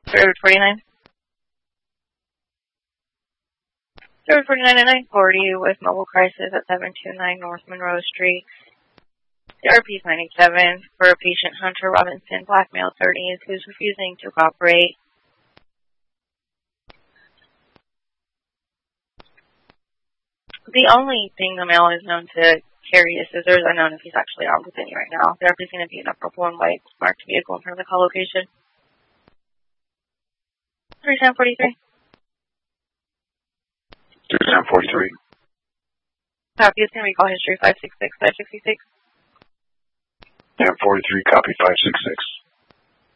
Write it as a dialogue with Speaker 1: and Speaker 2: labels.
Speaker 1: Road 49. Road 49 and 940 with mobile crisis at 729 North Monroe Street. CRP 97 for patient Hunter Robinson, black male 30s, who's refusing to cooperate. The only thing the male is known to carry is scissors. Unknown if he's actually armed with any right now. Therapy is going to be in a purple and white marked vehicle in front of the call location. 3743.
Speaker 2: 3743.
Speaker 1: Copy is going to be call history 566, 566.
Speaker 2: 1043, copy 566.